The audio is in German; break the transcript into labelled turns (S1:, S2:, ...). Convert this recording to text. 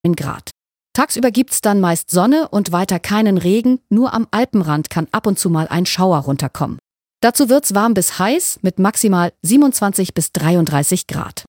S1: Grad. Tagsüber gibt's dann meist Sonne und weiter keinen Regen, nur am Alpenrand kann ab und zu mal ein Schauer runterkommen. Dazu wird's warm bis heiß mit maximal 27 bis 33 Grad.